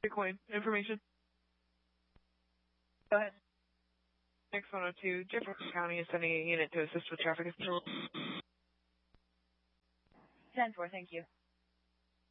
Bitcoin information. Go ahead. X102, Jefferson County is sending a unit to assist with traffic control. 10-4, thank you.